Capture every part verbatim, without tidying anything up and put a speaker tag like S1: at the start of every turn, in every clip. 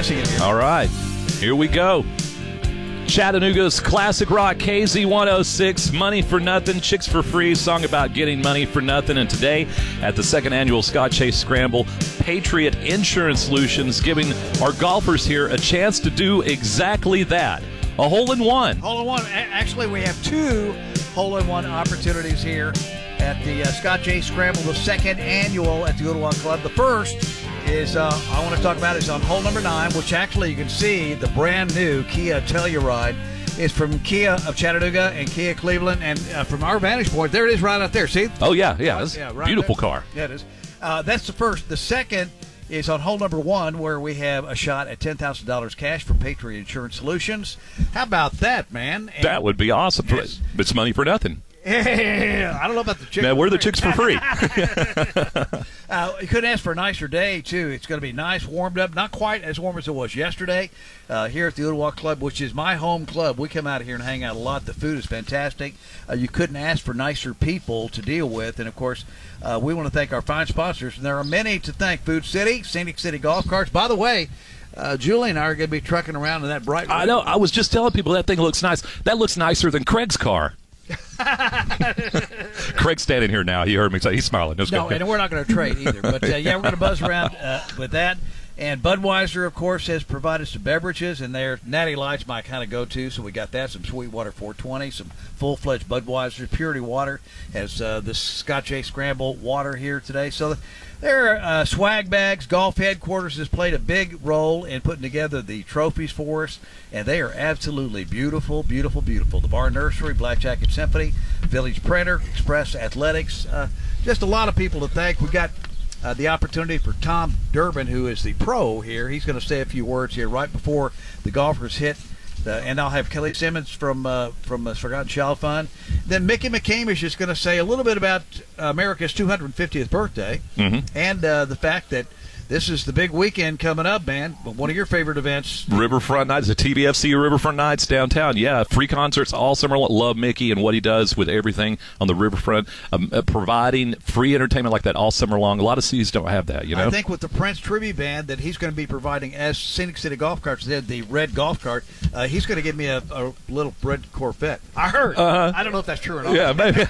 S1: guessing it.
S2: All right, here we go. Chattanooga's classic rock, K Z one oh six, Money for Nothing, Chicks for Free, song about getting money for nothing. And today, at the second annual Scott Chase Scramble, Patriot Insurance Solutions giving our golfers here a chance to do exactly that. A hole-in-one.
S1: Hole-in-one. Actually, we have two hole-in-one opportunities here at the uh, Scott Chase Scramble, the second annual at the Ooltewah Club. The first is, uh, I want to talk about is on hole number nine, which actually you can see the brand new Kia Telluride is from Kia of Chattanooga and Kia Cleveland. And uh, from our vantage point, there it is right out there. See?
S2: Oh, yeah, yeah. It's
S1: yeah,
S2: a
S1: right
S2: beautiful
S1: there.
S2: car.
S1: Yeah, it is. Uh, that's the first. The second is on hole number one, where we have a shot at ten thousand dollars cash from Patriot Insurance Solutions. How about that, man? And
S2: that would be awesome.
S1: Yes.
S2: It's money for nothing.
S1: Yeah, I don't know about the chicks.
S2: Man, we're the chicks for free.
S1: uh, you couldn't ask for a nicer day, too. It's going to be nice, warmed up. Not quite as warm as it was yesterday uh, here at the Ooltewah Club, which is my home club. We come out here and hang out a lot. The food is fantastic. Uh, you couldn't ask for nicer people to deal with. And, of course, uh, we want to thank our fine sponsors. And there are many to thank. Food City, Scenic City Golf Carts. By the way, Uh, Julie and I are going to be trucking around in that bright red.
S2: I know. I was just telling people that thing looks nice. That looks nicer than Craig's car. Craig's standing here now. He heard me say he's smiling. No,
S1: no and we're not going to trade either. But, uh, yeah, we're going to buzz around uh, with that. And Budweiser, of course, has provided some beverages, and their Natty Light's my kind of go-to. So we got that, some Sweetwater four twenty, some full-fledged Budweiser. Purity Water has uh, the Scott Chase Scramble water here today. So their uh, swag bags, Golf Headquarters has played a big role in putting together the trophies for us, and they are absolutely beautiful, beautiful, beautiful. The Bar Nursery, Black Jacket Symphony, Village Printer, Express Athletics, uh, just a lot of people to thank. We got Uh, the opportunity for Tom Durbin, who is the pro here. He's going to say a few words here right before the golfers hit. The, and I'll have Kelly Simmons from uh, from uh, Forgotten Child Fund. Then Mickey McCamish is going to say a little bit about America's two hundred fiftieth birthday
S2: mm-hmm.
S1: and uh, the fact that this is the big weekend coming up, man. One of your favorite events.
S2: Riverfront Nights, the T B F C Riverfront Nights downtown. Yeah, free concerts all summer long. Love Mickey and what he does with everything on the riverfront, um, uh, providing free entertainment like that all summer long. A lot of cities don't have that, you know?
S1: I think with the Prince Tribute Band that he's going to be providing as Scenic City Golf Carts did, the red golf cart, uh, he's going to give me a, a little red Corvette. I heard.
S2: Uh-huh.
S1: I don't know if that's true or not.
S2: Yeah, maybe.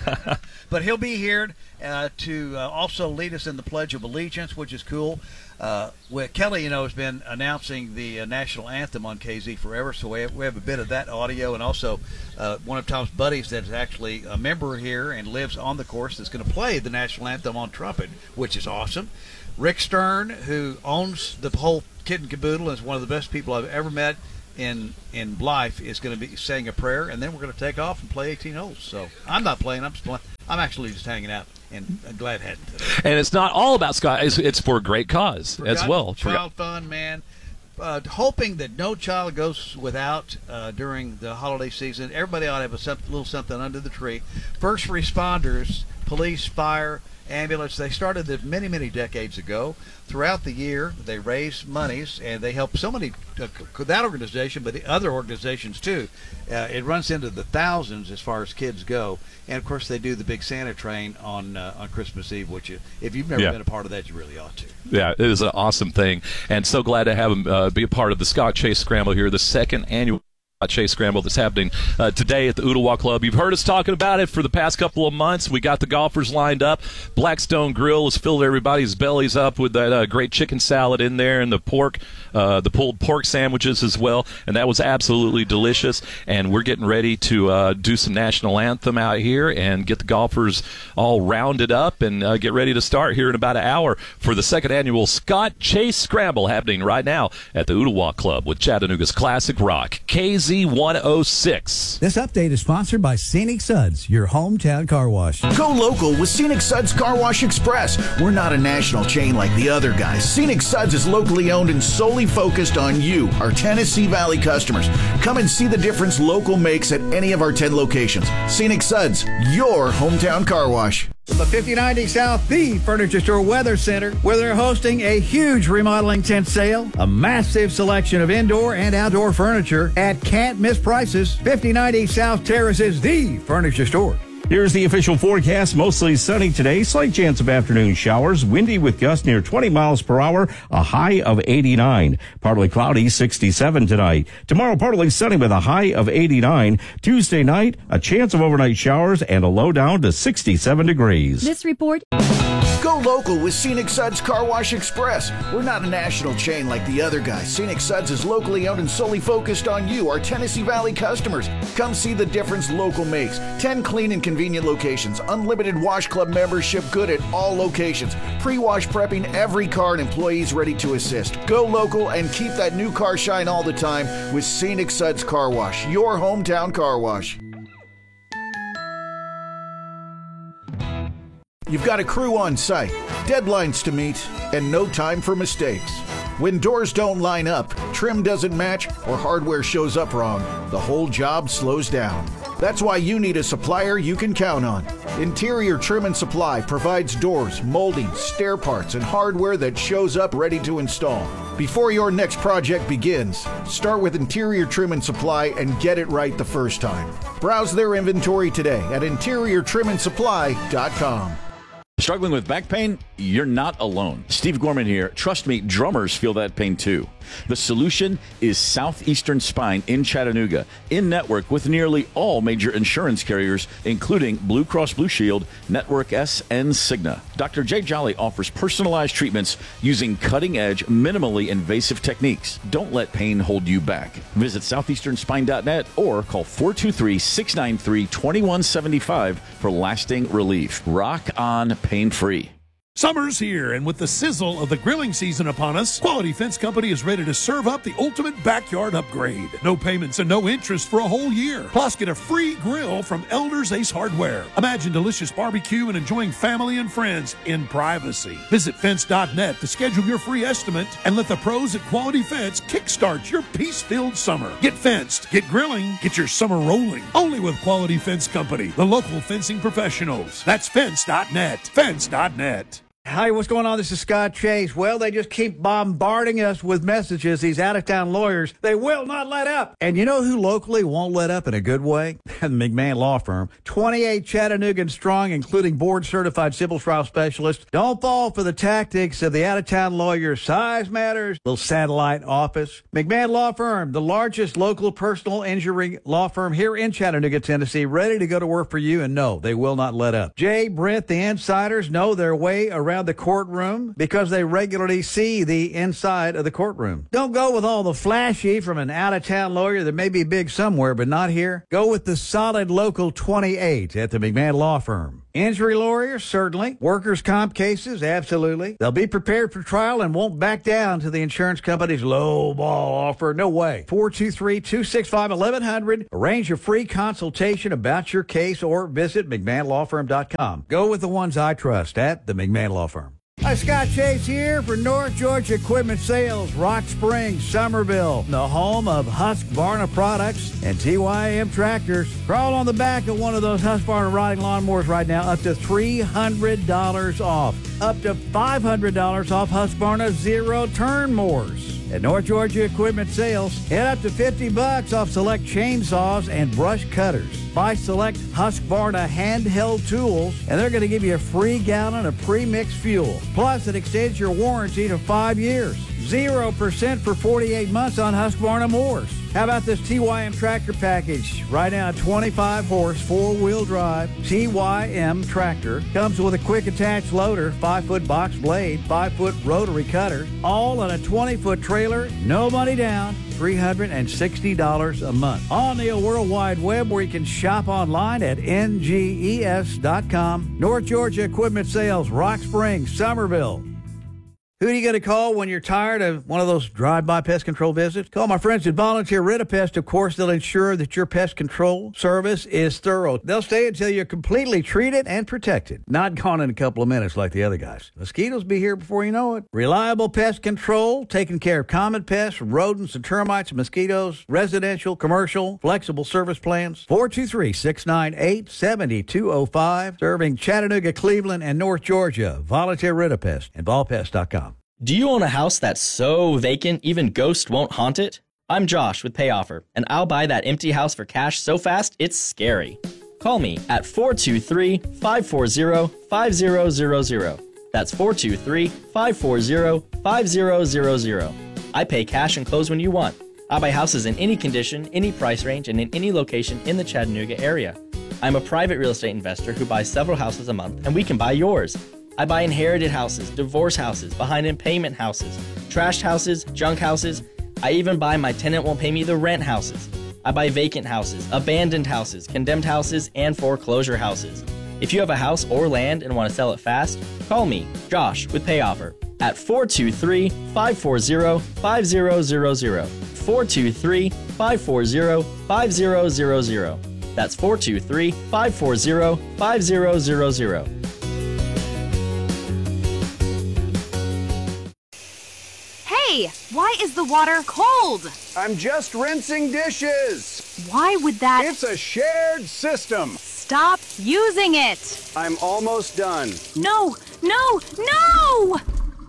S1: But he'll be here uh, to uh, also lead us in the Pledge of Allegiance, which is cool. Uh, with Kelly, you know, has been announcing the uh, national anthem on K Z forever, so we have, we have a bit of that audio, and also uh, one of Tom's buddies that's actually a member here and lives on the course that's going to play the national anthem on trumpet, which is awesome. Rick Stern, who owns the whole kit and caboodle, and is one of the best people I've ever met in in life, is going to be saying a prayer, and then we're going to take off and play eighteen holes. So I'm not playing; I'm just playing. I'm actually just hanging out and glad had today.
S2: And it's not all about Scott. It's, it's for a great cause
S1: Forgotten
S2: as well.
S1: Child Fund, man. Uh, hoping that no child goes without uh, during the holiday season. Everybody ought to have a some, little something under the tree. First responders, police, fire, ambulance, they started this many, many decades ago. Throughout the year, they raise monies, and they help so many, uh, that organization, but the other organizations too. Uh, it runs into the thousands as far as kids go. And, of course, they do the big Santa train on uh, on Christmas Eve, which, you, if you've never
S2: yeah.
S1: been a part of that, you really ought to.
S2: Yeah, it is an awesome thing. And so glad to have him uh, be a part of the Scott Chase Scramble here, the second annual Chase Scramble that's happening uh, today at the Ooltewah Club. You've heard us talking about it for the past couple of months. We got the golfers lined up. Blackstone Grill has filled everybody's bellies up with that uh, great chicken salad in there and the pork, uh, the pulled pork sandwiches as well, and that was absolutely delicious. And we're getting ready to uh, do some national anthem out here and get the golfers all rounded up and uh, get ready to start here in about an hour for the second annual Scott Chase Scramble happening right now at the Ooltewah Club with Chattanooga's classic rock, K Z one oh six.
S3: This update is sponsored by Scenic Suds, your hometown car wash.
S4: Go local with Scenic Suds Car Wash Express. We're not a national chain like the other guys. Scenic Suds is locally owned and solely focused on you, our Tennessee Valley customers. Come and see the difference local makes at any of our ten locations. Scenic Suds, your hometown car wash.
S1: From the fifty ninety South, the Furniture Store Weather Center, where they're hosting a huge remodeling tent sale, a massive selection of indoor and outdoor furniture at can't miss prices. fifty ninety South Terrace is the Furniture Store.
S5: Here's the official forecast. Mostly sunny today. Slight chance of afternoon showers. Windy with gusts near twenty miles per hour. A high of eighty-nine. Partly cloudy, sixty-seven tonight. Tomorrow, partly sunny with a high of eighty-nine. Tuesday night, a chance of overnight showers and a low down to sixty-seven degrees.
S6: This report.
S4: Go local with Scenic Suds Car Wash Express. We're not a national chain like the other guys. Scenic Suds is locally owned and solely focused on you, our Tennessee Valley customers. Come see the difference local makes. ten clean and convenient locations. Unlimited Wash Club membership good at all locations. Pre-wash prepping every car and employees ready to assist. Go local and keep that new car shine all the time with Scenic Suds Car Wash, your hometown car wash. You've got a crew on site, deadlines to meet, and no time for mistakes. When doors don't line up, trim doesn't match, or hardware shows up wrong, the whole job slows down. That's why you need a supplier you can count on. Interior Trim and Supply provides doors, moldings, stair parts, and hardware that shows up ready to install. Before your next project begins, start with Interior Trim and Supply and get it right the first time. Browse their inventory today at interior trim and supply dot com.
S7: Struggling with back pain? You're not alone. Steve Gorman here. Trust me, drummers feel that pain too. The solution is Southeastern Spine in Chattanooga, in network with nearly all major insurance carriers, including Blue Cross Blue Shield, Network S, and Cigna. Doctor Jay Jolly offers personalized treatments using cutting-edge, minimally invasive techniques. Don't let pain hold you back. Visit southeastern spine dot net or call four two three, six nine three, two one seven five for lasting relief. Rock on pain-free.
S8: Summer's here, and with the sizzle of the grilling season upon us, Quality Fence Company is ready to serve up the ultimate backyard upgrade. No payments and no interest for a whole year. Plus, get a free grill from Elders Ace Hardware. Imagine delicious barbecue and enjoying family and friends in privacy. Visit fence dot net to schedule your free estimate and let the pros at Quality Fence kickstart your peace-filled summer. Get fenced, get grilling, get your summer rolling. Only with Quality Fence Company, the local fencing professionals. That's fence dot net. fence dot net.
S3: Hi, what's going on? This is Scott Chase. Well, they just keep bombarding us with messages, these out-of-town lawyers. They will not let up. And you know who locally won't let up in a good way? The McMahon Law Firm. twenty-eight Chattanooga strong, including board-certified civil trial specialists. Don't fall for the tactics of the out-of-town lawyers. Size matters. Little satellite office. McMahon Law Firm, the largest local personal injury law firm here in Chattanooga, Tennessee, ready to go to work for you. And no, they will not let up. Jay, Brent, the insiders know their way around the courtroom because they regularly see the inside of the courtroom. Don't go with all the flashy from an out-of-town lawyer that may be big somewhere but not here. Go with the solid local twenty-eight at the McMahon Law Firm. Injury lawyers, certainly. Workers' comp cases, absolutely. They'll be prepared for trial and won't back down to the insurance company's low ball offer. No way. four two three, two six five, one one zero zero. Arrange a free consultation about your case or visit McMahon Law Firm dot com. Go with the ones I trust at the McMahon Law Firm. Hi, Scott Chase here for North Georgia Equipment Sales, Rock Springs, Summerville, the home of Husqvarna products and T Y M tractors. Crawl on the back of one of those Husqvarna riding lawnmowers right now, up to three hundred dollars off. Up to five hundred dollars off Husqvarna zero-turn mowers. At North Georgia Equipment Sales, head up to fifty bucks off select chainsaws and brush cutters. Buy select Husqvarna handheld tools, and they're going to give you a free gallon of pre-mixed fuel. Plus, it extends your warranty to five years. zero percent for forty-eight months on Husqvarna mowers. How about this T Y M tractor package? Right now, a twenty-five horse, four-wheel drive T Y M tractor. Comes with a quick attach loader, five-foot box blade, five-foot rotary cutter, all on a twenty-foot trailer, no money down, three hundred sixty dollars a month. On the World Wide Web, where you can shop online at N G E S dot com. North Georgia Equipment Sales, Rock Springs, Summerville. Who are you going to call when you're tired of one of those drive-by pest control visits? Call my friends at Volunteer Ritapest. Of course, they'll ensure that your pest control service is thorough. They'll stay until you're completely treated and protected. Not gone in a couple of minutes like the other guys. Mosquitoes be here before you know it. Reliable pest control, taking care of common pests, rodents and termites and mosquitoes, residential, commercial, flexible service plans. four two three, six nine eight, seven two zero five. Serving Chattanooga, Cleveland, and North Georgia. Volunteer Ritapest and vol pest dot com.
S9: Do you own a house that's so vacant even ghosts won't haunt it? I'm Josh with PayOffer, and I'll buy that empty house for cash so fast it's scary. Call me at four two three, five four zero, five zero zero zero. That's four two three, five four zero, five zero zero zero. I pay cash and close when you want. I buy houses in any condition, any price range, and in any location in the Chattanooga area. I'm a private real estate investor who buys several houses a month, and we can buy yours. I buy inherited houses, divorce houses, behind in payment houses, trashed houses, junk houses. I even buy my tenant won't pay me the rent houses. I buy vacant houses, abandoned houses, condemned houses, and foreclosure houses. If you have a house or land and want to sell it fast, call me, Josh, with Pay Offer at four two three, five four zero, five zero zero zero. four two three, five four zero, five zero zero zero. That's four two three, five four zero, five zero zero zero.
S6: Hey, why is the water cold?
S10: I'm just rinsing dishes.
S6: Why would that...
S10: It's a shared system.
S6: Stop using it.
S10: I'm almost done.
S6: No, no, no!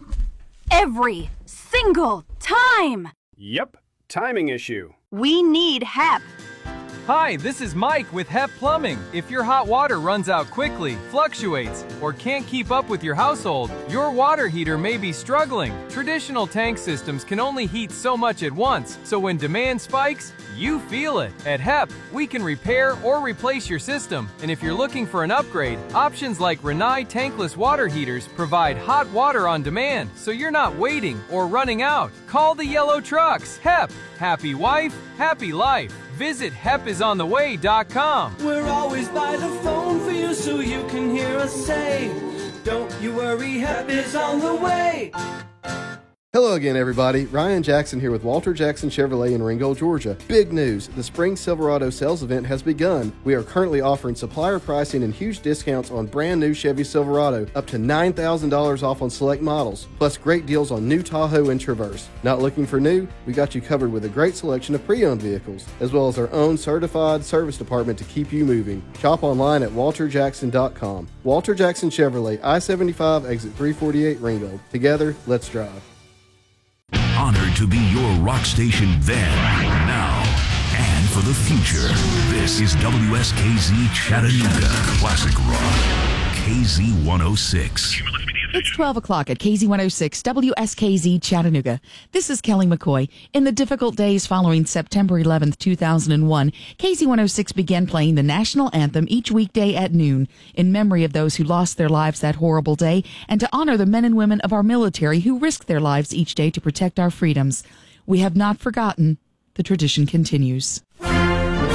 S6: Every single time.
S10: Yep, timing issue.
S6: We need H E P.
S11: Hi, this is Mike with H E P Plumbing. If your hot water runs out quickly, fluctuates, or can't keep up with your household, your water heater may be struggling. Traditional tank systems can only heat so much at once, so when demand spikes, you feel it. At H E P, we can repair or replace your system, and if you're looking for an upgrade, options like Rinnai tankless water heaters provide hot water on demand, so you're not waiting or running out. Call the yellow trucks. H E P. Happy wife, happy life. Visit hep is on the way dot com.
S12: We're always by the phone for you so you can hear us say, don't you worry, H E P is on the way.
S13: Hello again, everybody. Ryan Jackson here with Walter Jackson Chevrolet in Ringgold, Georgia. Big news. The Spring Silverado sales event has begun. We are currently offering supplier pricing and huge discounts on brand new Chevy Silverado, up to nine thousand dollars off on select models, plus great deals on new Tahoe and Traverse. Not looking for new? We got you covered with a great selection of pre-owned vehicles, as well as our own certified service department to keep you moving. Shop online at walter jackson dot com. Walter Jackson Chevrolet, I seventy-five, exit three forty-eight, Ringgold. Together, let's drive.
S14: Honored to be your rock station then, now, and for the future. This is W S K Z Chattanooga Classic Rock, K Z one oh six.
S15: It's twelve o'clock at K Z one oh six W S K Z Chattanooga. This is Kelly McCoy. In the difficult days following September eleventh, two thousand one, K Z one oh six began playing the national anthem each weekday at noon in memory of those who lost their lives that horrible day and to honor the men and women of our military who risk their lives each day to protect our freedoms. We have not forgotten. The tradition continues.